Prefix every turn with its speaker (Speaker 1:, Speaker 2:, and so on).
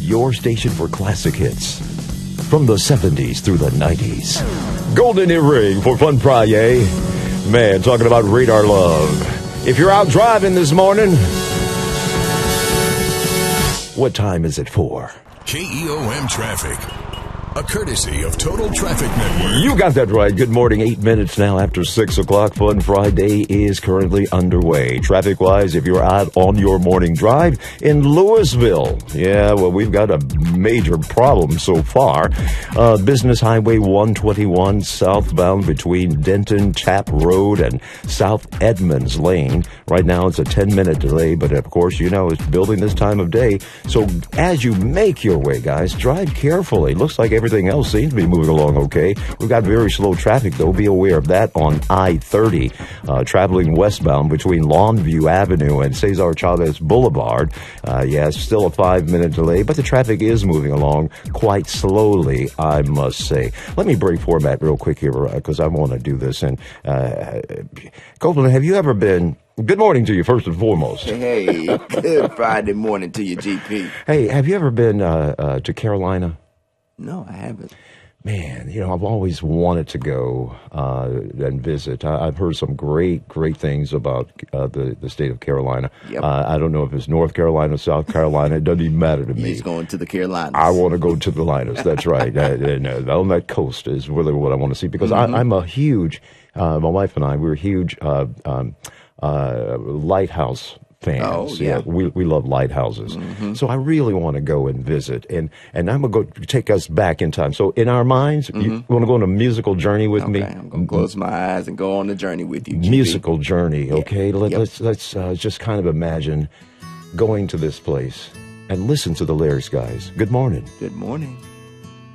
Speaker 1: your station for classic hits from the 70s through the 90s. Golden Earring for Fun Friday. Man, talking about radar love. If you're out driving this morning, what time is it for?
Speaker 2: KEOM Traffic, a courtesy of Total Traffic Network.
Speaker 1: You got that right. Good morning. 8 minutes now after 6 o'clock. Fun Friday is currently underway. Traffic-wise, if you're out on your morning drive in Louisville, yeah, well, we've got a major problem so far. Business Highway 121 southbound between Denton Tap Road and South Edmonds Lane. Right now, it's a 10-minute delay, but of course, you know, it's building this time of day. So as you make your way, guys, drive carefully. Looks like everything else seems to be moving along okay. We've got very slow traffic, though. Be aware of that on I-30, traveling westbound between Longview Avenue and Cesar Chavez Boulevard. Yes, still a 5-minute delay, but the traffic is moving along quite slowly, I must say. Let me break format real quick here, because I want to do this. And Copeland, have you ever been... Good morning to you, first and foremost.
Speaker 3: Hey, good Friday morning to you, GP.
Speaker 1: Hey, have you ever been to Carolina?
Speaker 3: No, I haven't.
Speaker 1: Man, you know, I've always wanted to go and visit. I've heard some great things about the state of Carolina.
Speaker 3: Yep.
Speaker 1: I don't know if it's North Carolina, South Carolina. It doesn't even matter to me.
Speaker 3: He's going to the Carolinas.
Speaker 1: I want to go to the Carolinas. That's right. And on that coast is really what I want to see, because I'm a huge, my wife and I, we're huge lighthouse fans.
Speaker 3: Oh, yeah.
Speaker 1: We love lighthouses. So I really want to go and visit. And I'm going to go take us back in time. So in our minds, you want to go on a musical journey with me?
Speaker 3: I'm going to close my eyes and go on the journey with you, GP.
Speaker 1: Musical journey, okay?
Speaker 3: Yeah.
Speaker 1: Let's just kind of imagine going to this place and listen to the lyrics, guys. Good morning.
Speaker 3: Good morning.